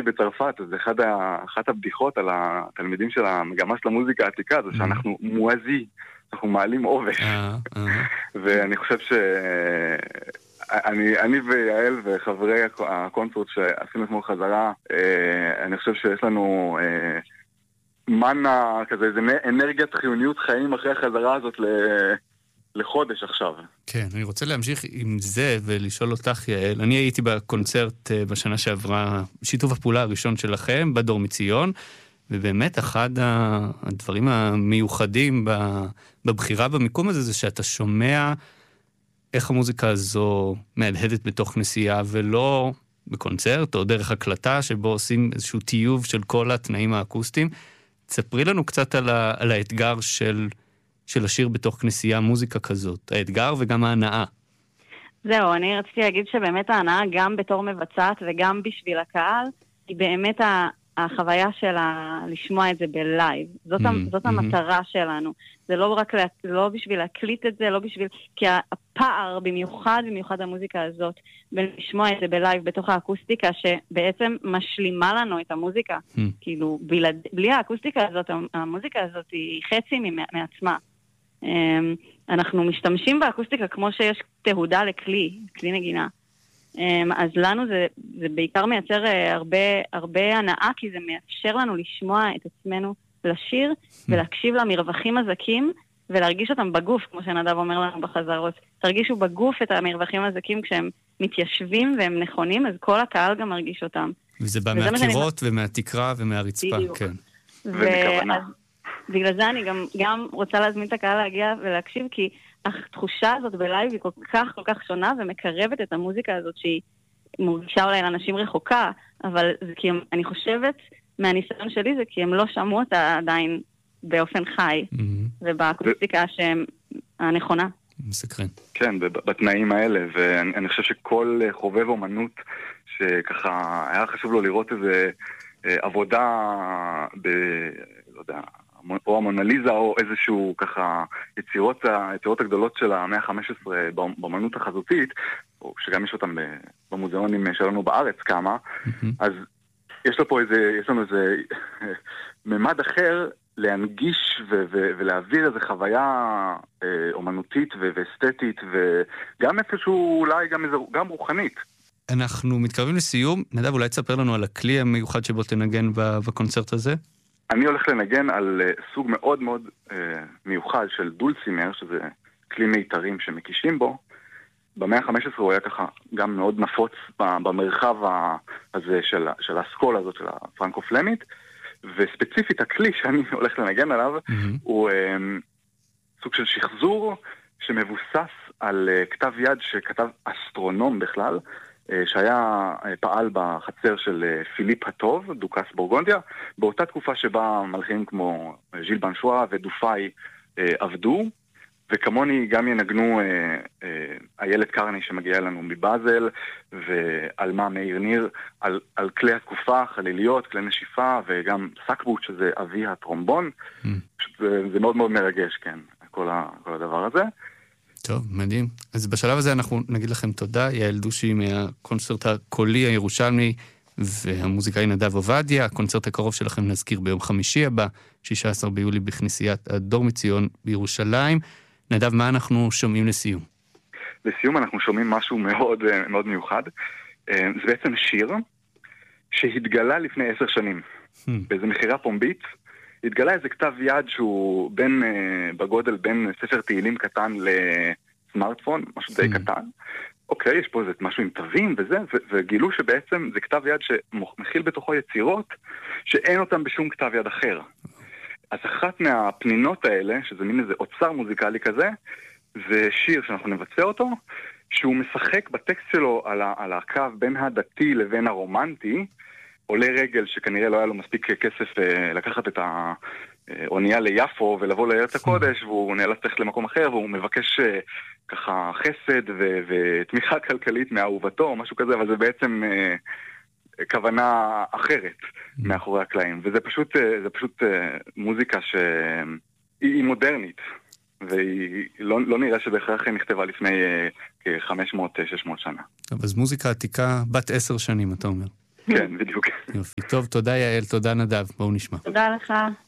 בצרפת, אז אחת הבדיחות על התלמידים של המגמה של המוזיקה העתיקה, זה שאנחנו מואזי, אנחנו מעלים עובש. ואני חושב אני ויעל וחברי הקונסורט שעשינו אתמול חזרה, אני חושב שיש לנו מנה כזה, איזה אנרגיית חיוניות חיים אחרי החזרה הזאת לחודש עכשיו. כן, אני רוצה להמשיך עם זה ולשאול אותך, יעל. אני הייתי בקונצרט בשנה שעברה, שיתוף הפעולה הראשון שלכם, בדור מציון, ובאמת אחד הדברים המיוחדים בבחירה במיקום הזה, זה שאתה שומע איך המוזיקה הזו מהדהדת בתוך נסיעה, ולא בקונצרט או דרך הקלטה, שבו עושים איזשהו טיוב של כל התנאים האקוסטיים. תספרי לנו קצת על האתגר של השיר בתוך כנסייה, מוזיקה כזאת. האתגר וגם ההנאה. זהו, אני רציתי להגיד שבאמת ההנאה גם בתור מבצעת וגם בשביל הקהל, היא באמת החוויה שלה לשמוע את זה בלייב. זאת המטרה שלנו. זה לא רק לא בשביל להקליט את זה, לא בשביל, כי הפער במיוחד המוזיקה הזאת, בין לשמוע את זה בלייב בתוך האקוסטיקה, שבעצם משלימה לנו את המוזיקה. כאילו, בלי האקוסטיקה הזאת, המוזיקה הזאת היא חצי מעצמה. אנחנו משתמשים באקוסטיקה כמו שיש תהודה לכלי נגינה. אז לנו זה בעיקר מייצר הרבה הנאה, כי זה מאפשר לנו לשמוע את עצמנו לשיר, ולהקשיב למרווחים הזקים, ולהרגיש אותם בגוף, כמו שנדב אומר לנו בחזרות. תרגישו בגוף את המרווחים הזקים כשהם מתיישבים והם נכונים, אז כל הקהל גם מרגיש אותם. וזה בא מהקירות ומהתקרה ומהרצפה, כן. בגלל זה אני גם רוצה להזמין את הקהל להגיע ולהקשיב, כי התחושה הזאת בלייב היא כל כך שונה, ומקרבת את המוזיקה הזאת שהיא מורגישה אולי לאנשים רחוקה, אבל זה כי אני חושבת, מהניסיון שלי, זה כי הם לא שמעו אותה עדיין באופן חי, ובאקוסטיקה הנכונה. מסקרן. כן, בתנאים האלה, ואני חושב שכל חובב אומנות, שככה היה חשוב לו לראות איזה עבודה לא יודע, או המונליזה, או איזשהו ככה יצירות הגדולות של המאה ה-15 באמנות החזותית, או שגם יש אותם במוזיאונים שלנו בארץ כמה, אז יש לנו איזה ממד אחר להנגיש ולהעביר איזו חוויה אומנותית ואסתטית, וגם איפשהו אולי גם רוחנית. אנחנו מתקרבים לסיום. נדב, אולי תספר לנו על הכלי המיוחד שבו תנגן בקונצרט הזה? אני הולך לנגן על סוג מאוד מאוד מיוחד של דולסימר, שזה כלי מיתרים שמקישים בו. במאה ה-15 הוא היה ככה גם מאוד נפוץ במרחב הזה של האסכולה הזאת, של הפרנקו-פלמית, וספציפית הכלי שאני הולך לנגן עליו הוא סוג של שחזור שמבוסס על כתב יד שכתב אסטרונום בכלל, שהיה פעל בחצר של פיליפ הטוב, דוכס בורגונדיה, באותה תקופה שבה מלכים כמו ז'יל בנשואה ודופאי עבדו, וכמוני גם ינגנו איילת קרני שמגיעה לנו מבאזל, ואלמה מאיר ניר על כלי התקופה, חליליות, כלי נשיפה, וגם סקבוט שזה אבי הטרומבון. זה מאוד מאוד מרגש, כן, כל הדבר הזה. טוב, מדהים. אז בשלב הזה אנחנו נגיד לכם תודה, יעל דושי מהקונצרט הקולי הירושלמי, והמוזיקאי נדב עובדיה. הקונצרט הקרוב שלכם נזכיר ביום חמישי הבא, 16 ביולי בכנסיית הדור מציון בירושלים. נדב, מה אנחנו שומעים לסיום? לסיום אנחנו שומעים משהו מאוד מאוד מיוחד. זה בעצם שיר שהתגלה לפני 10 שנים. באיזו מחירה פומבית, התגלה איזה כתב יד שהוא בגודל בין ספר תהילים קטן לסמארטפון, משהו די קטן. אוקיי, יש פה איזה משהו עם תווים וזה, וגילו שבעצם זה כתב יד שמכיל בתוכו יצירות שאין אותם בשום כתב יד אחר. אז אחת מהפנינות האלה, שזה מין איזה אוצר מוזיקלי כזה, זה שיר שאנחנו נבצע אותו, שהוא משחק בטקסט שלו על הקו בין הדתי לבין הרומנטי, עולה רגל שכנראה לא היה לו מספיק כסף לקחת את האונייה ליפו ולבוא לארץ הקודש, והוא נאלץ ללכת למקום אחר, והוא מבקש ככה חסד ותמיכה כלכלית מאהובתו, או משהו כזה, אבל זה בעצם כוונה אחרת מאחורי הקלעים. וזה פשוט מוזיקה שהיא מודרנית, והיא לא נראה שבהכרח נכתבה לפני כ-500-600 שנה. אז מוזיקה עתיקה בת 10 שנים, אתה אומר. כן, בדיוק. יופי. טוב, תודה יעל, תודה נדב, בואו נשמע. תודה לך.